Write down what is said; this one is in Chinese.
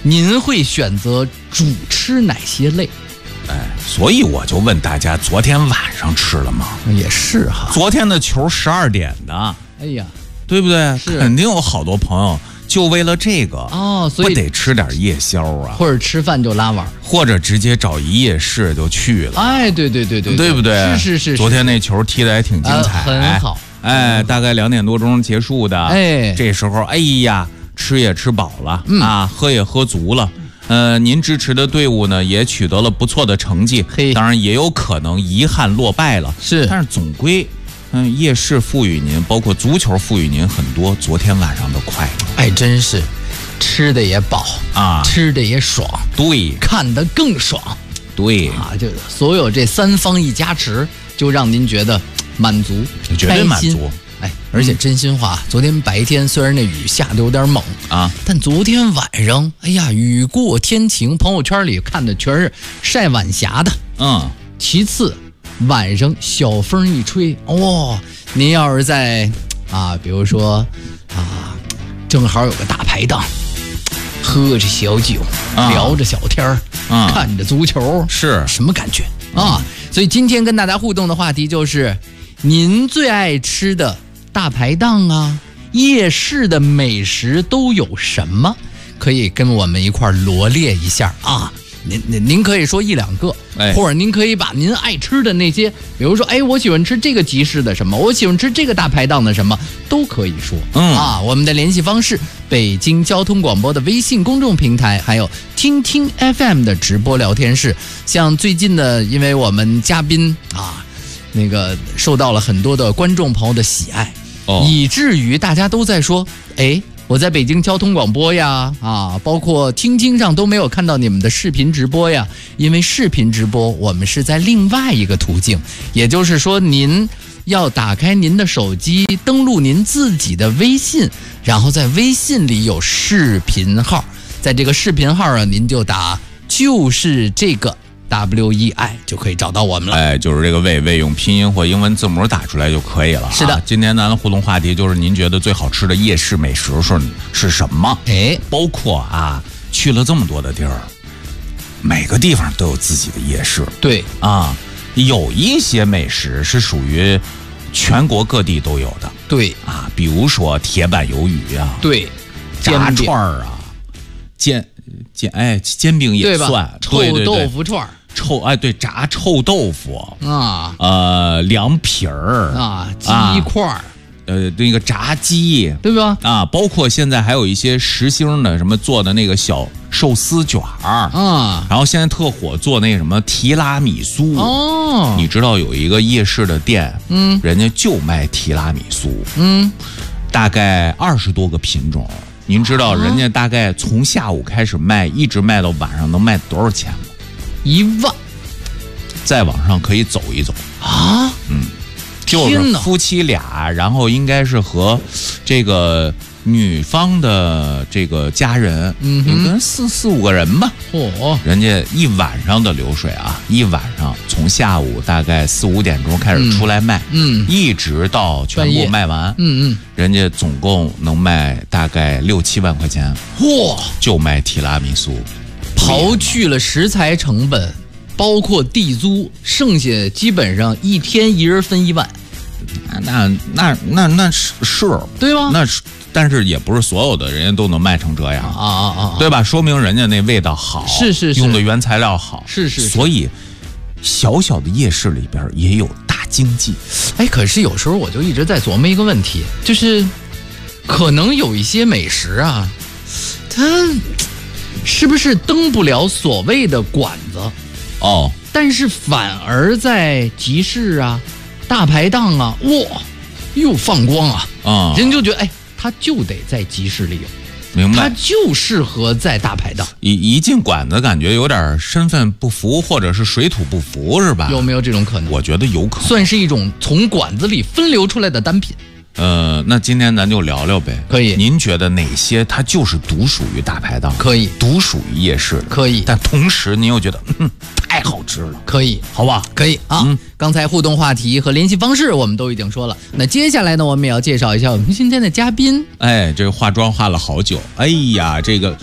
您会选择主吃哪些类？ 所以我就问大家，昨天晚上吃了吗？ 也是哈， 昨天的球12点的， 哎呀， 对不对？肯定有好多朋友就为了这个所以不得吃点夜宵啊， 或者吃饭就拉碗， 或者直接找一夜市就去了。 对不对？ 是。 昨天那球踢得还挺精彩， 很好。 大概2点多钟结束的。这时候吃也吃饱了喝也喝足了。您支持的队伍呢也取得了不错的成绩，当然也有可能遗憾落败了。但是总归，夜市赋予您，包括足球赋予您很多昨天晚上的快乐。 真是，吃的也饱吃的也爽， 对， 看得更爽， 对就所有这3方一加持，就让您觉得满足， 绝对满足。 而且真心话，昨天白天虽然那雨下得有点猛但昨天晚上，雨过天晴，朋友圈里看的全是晒晚霞的。其次，晚上小风一吹，您要是在比如说正好有个大排档，喝着小酒，聊着小天看着足球， 是什么感觉所以今天跟大家互动的话题就是，您最爱吃的大排档夜市的美食都有什么？可以跟我们一块罗列一下您可以说1、2个，或者您可以把您爱吃的那些，比如说我喜欢吃这个集市的什么，我喜欢吃这个大排档的什么，都可以说。我们的联系方式，北京交通广播的微信公众平台，还有听听 FM 的直播聊天室。像最近的，因为我们嘉宾那个受到了很多的观众朋友的喜爱，以至于大家都在说，我在北京交通广播呀，包括听听上都没有看到你们的视频直播呀，因为视频直播我们是在另外一个途径，也就是说您要打开您的手机，登录您自己的微信，然后在微信里有视频号，在这个视频号您就打就是这个WEI 就可以找到我们了。 就是这个魏用拼音或英文字母打出来就可以了。 是的， 今天咱的互动话题就是您觉得最好吃的夜市美食是什么？包括去了这么多的地儿，每个地方都有自己的夜市。 对有一些美食是属于全国各地都有的。 对比如说铁板鱿鱼对， 炸串煎饼也算， 臭豆腐串炸臭豆腐凉皮儿鸡块那个炸鸡， 对吧？ 包括现在还有一些实星的什么做的那个小寿司卷然后现在特火做那个什么提拉米苏你知道有一个夜市的店，人家就卖提拉米苏，大概20多个品种。您知道人家大概从下午开始卖，一直卖到晚上，能卖多少钱吗？1万。在网上可以走一走就是夫妻俩，然后应该是和这个女方的这个家人，跟4、5个人吧。人家一晚上的流水一晚上从下午大概4、5点钟开始出来卖，一直到全部卖完，人家总共能卖大概6、7万块钱，就卖提拉米苏， 刨去了食材成本，包括地租，剩下基本上一天一人分1万。 那是对吧？ 那是，但是也不是所有的人家都能卖成这样对吧？说明人家那味道好， 是用的原材料好， 是。 所以小小的夜市里边也有大经济。 可是有时候我就一直在琢磨一个问题，就是可能有一些美食它是不是登不了所谓的馆子但是反而在集市大排档又放光人就觉得他就得在集市里有， 明白？ 他就适合在大排档。 一进馆子，感觉有点身份不符，或者是水土不服，是吧？ 有没有这种可能？ 我觉得有可能， 算是一种从馆子里分流出来的单品。 那今天咱就聊聊呗。 可以。 您觉得哪些它就是独属于大排档？ 可以。 独属于夜市？ 可以。 但同时您又觉得太好吃了？ 可以， 好吧？ 可以刚才互动话题和联系方式我们都已经说了，那接下来呢，我们也要介绍一下我们今天的嘉宾。 这个化妆化了好久，这个